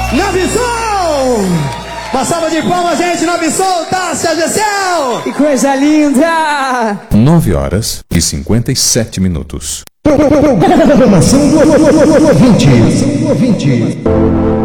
Navison! Uma salva de palmas, gente, Navison, Tássia, Gessel! Que coisa linda! 9h57. Programação do ouvinte.